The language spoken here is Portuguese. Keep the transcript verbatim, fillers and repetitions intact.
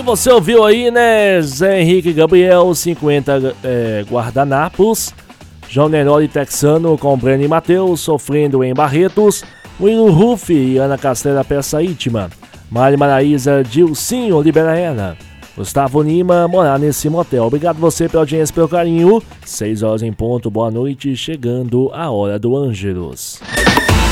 você ouviu aí, né? Zé Henrique Gabriel, cinquenta é, guardanapos. João Nenori Texano com Breno e Matheus, Sofrendo em Barretos. William Ruff e Ana Castela Peça Íntima. Mari Maraísa, Dilcinho, Libera Ela. Gustavo Lima, Morar Nesse Motel. Obrigado você pela audiência, pelo carinho. seis horas em ponto, boa noite, chegando a hora do Ângelos.